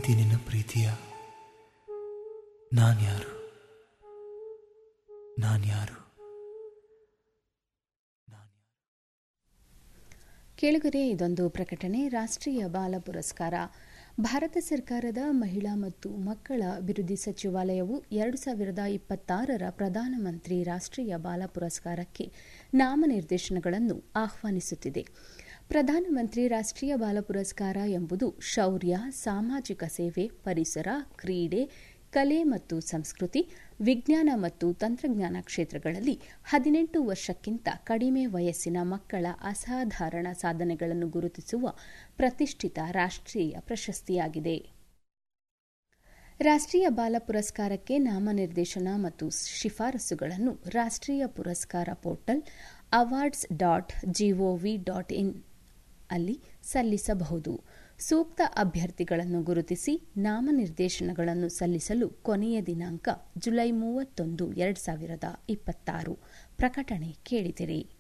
ಪ್ರೀತಿ ನಿನ್ನ ಪ್ರೀತಿಯ ನಾನ್ಯಾರು ನಾನ್ಯಾರು. ಕೇಳುಗರೆ, ಇದೊಂದು ಪ್ರಕಟಣೆ. ರಾಷ್ಟ್ರೀಯ ಬಾಲ ಪುರಸ್ಕಾರ. ಭಾರತ ಸರ್ಕಾರದ ಮಹಿಳಾ ಮತ್ತು ಮಕ್ಕಳ ಅಭಿವೃದ್ಧಿ ಸಚಿವಾಲಯವು 2026ರ ಪ್ರಧಾನಮಂತ್ರಿ ರಾಷ್ಟ್ರೀಯ ಬಾಲ ಪುರಸ್ಕಾರಕ್ಕೆ ನಾಮನಿರ್ದೇಶನಗಳನ್ನು ಆಹ್ವಾನಿಸುತ್ತಿದೆ. ಪ್ರಧಾನಮಂತ್ರಿ ರಾಷ್ಟ್ರೀಯ ಬಾಲ ಪುರಸ್ಕಾರ ಎಂಬುದು ಶೌರ್ಯ, ಸಾಮಾಜಿಕ ಸೇವೆ, ಪರಿಸರ, ಕ್ರೀಡೆ, ಕಲೆ ಮತ್ತು ಸಂಸ್ಕೃತಿ, ವಿಜ್ಞಾನ ಮತ್ತು ತಂತ್ರಜ್ಞಾನ ಕ್ಷೇತ್ರಗಳಲ್ಲಿ 18 ವರ್ಷಕ್ಕಿಂತ ಕಡಿಮೆ ವಯಸ್ಸಿನ ಮಕ್ಕಳ ಅಸಾಧಾರಣ ಸಾಧನೆಗಳನ್ನು ಗುರುತಿಸುವ ಪ್ರತಿಷ್ಠಿತ ರಾಷ್ಟ್ರೀಯ ಪ್ರಶಸ್ತಿಯಾಗಿದೆ. ರಾಷ್ಟ್ರೀಯ ಬಾಲ ಪುರಸ್ಕಾರಕ್ಕೆ ನಾಮನಿರ್ದೇಶನ ಮತ್ತು ಶಿಫಾರಸುಗಳನ್ನು ರಾಷ್ಟ್ರೀಯ ಪುರಸ್ಕಾರ ಪೋರ್ಟಲ್ awards.gov.in ಅಲ್ಲಿ ಸಲ್ಲಿಸಬಹುದು. ಸೂಕ್ತ ಅಭ್ಯರ್ಥಿಗಳನ್ನು ಗುರುತಿಸಿ ನಾಮನಿರ್ದೇಶನಗಳನ್ನು ಸಲ್ಲಿಸಲು ಕೊನೆಯ ದಿನಾಂಕ ಜುಲೈ 31, 2026. ಪ್ರಕಟಣೆ ಕೇಳಿದಿರಿ.